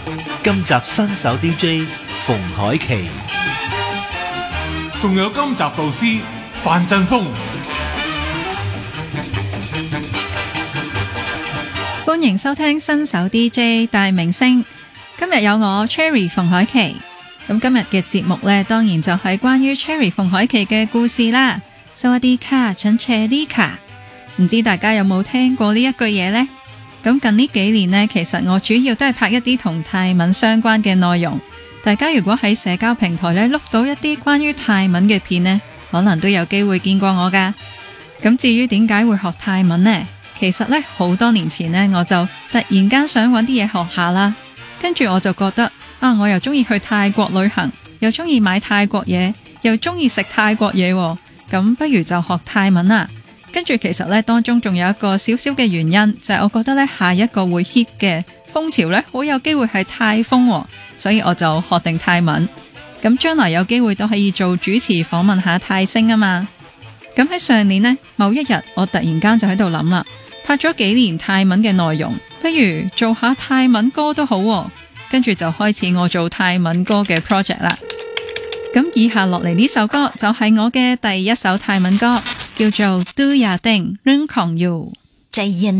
今集新手 DJ 馮海琪， 仲有今集導師范振鋒。 歡迎收聽新手 DJ 大明星，今日有我 Cherry 馮海琪。咁今日嘅節目呢，當然就係關於 Cherry 馮海琪嘅故事啦。薩瓦迪卡，陳切利卡，唔知大家有冇聽過呢一句嘢呢？咁近呢幾年呢，其實我主要都係拍一啲同泰文相關嘅內容。大家如果喺社交平台呢碌到一啲關於泰文嘅片呢，可能都有機會見過我噶。咁至於點解會學泰文呢？其實呢，好多年前呢，我就突然間想揾啲嘢學下啦。跟住我就覺得我又中意去泰國旅行，又中意買泰國嘢，又中意食泰國嘢，咁不如就學泰文啦。跟住其實呢，當中仲有一個小小嘅原因，就係我覺得呢，下一個會 hit 嘅風潮呢，好有機會係泰風，所以我就學定泰文。咁將來有機會都可以做主持訪問下泰星啊嘛。咁喺上年呢，某一日我突然間就喺度諗啦，拍咗幾年泰文嘅內容，不如做下泰文歌都好。跟住就開始我做泰文歌嘅 project 啦。咁以下落嚟呢首歌就係我嘅第一首泰文歌，叫做 Do Ya Ding Rung Kong You。 ใจเย็น